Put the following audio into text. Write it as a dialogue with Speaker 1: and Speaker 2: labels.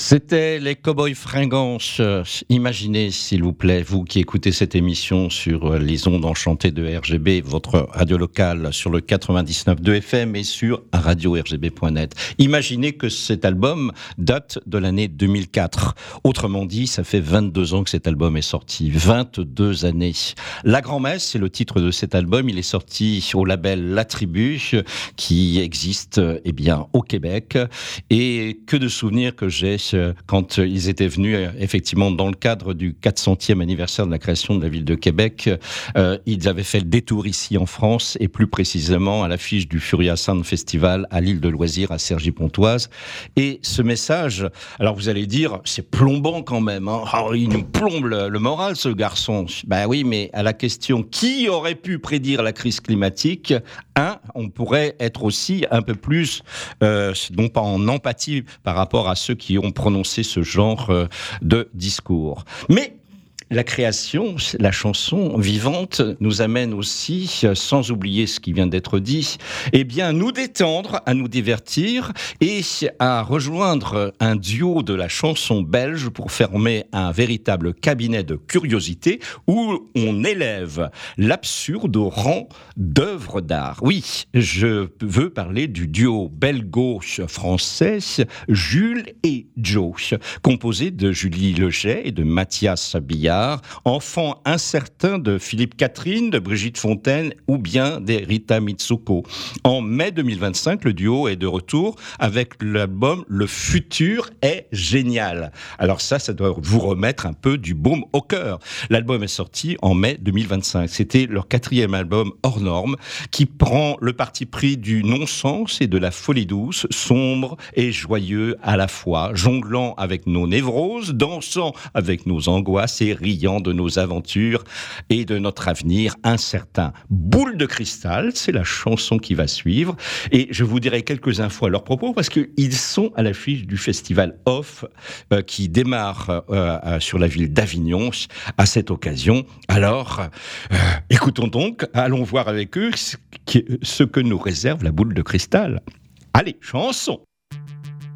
Speaker 1: C'était les Cowboys Fringants. Imaginez, s'il vous plaît, vous qui écoutez cette émission sur les ondes enchantées de RGB, votre radio locale sur le 99.2 FM et sur radio-rgb.net. Imaginez que cet album date de l'année 2004. Autrement dit, ça fait 22 ans que cet album est sorti. 22 années. La Grand-Messe, c'est le titre de cet album. Il est sorti au label La Tribu, qui existe, au Québec. Et que de souvenirs que j'ai quand ils étaient venus, effectivement, dans le cadre du 400e anniversaire de la création de la ville de Québec. Ils avaient fait le détour ici en France, et plus précisément à l'affiche du Furia Sound Festival à l'île de Loisirs, à Cergy-Pontoise. Et ce message, alors vous allez dire, c'est plombant quand même, hein. Oh, il nous plombe le moral, ce garçon. Ben oui, mais à la question, qui aurait pu prédire la crise climatique, on pourrait être aussi un peu plus, non pas en empathie par rapport à ceux qui ont prononcé ce genre de discours. Mais la création, la chanson vivante nous amène aussi, sans oublier ce qui vient d'être dit, à nous détendre, à nous divertir et à rejoindre un duo de la chanson belge pour former un véritable cabinet de curiosité où on élève l'absurde au rang d'œuvre d'art. Oui, je veux parler du duo belgo-français Jules et Joe, composé de Julie Leget et de Mathias Billard, enfant incertain de Philippe Catherine, de Brigitte Fontaine ou bien d'Erita Mitsuko. En mai 2025, le duo est de retour avec l'album Le futur est génial. Alors ça doit vous remettre un peu du baume au cœur. L'album est sorti en mai 2025. C'était leur 4e album hors norme qui prend le parti pris du non-sens et de la folie douce, sombre et joyeux à la fois, jonglant avec nos névroses, dansant avec nos angoisses et riant de nos aventures et de notre avenir incertain. Boule de cristal, c'est la chanson qui va suivre. Et je vous dirai quelques infos à leur propos parce qu'ils sont à l'affiche du festival Off qui démarre sur la ville d'Avignon à cette occasion. Alors, écoutons donc, allons voir avec eux ce que nous réserve la boule de cristal. Allez, chanson!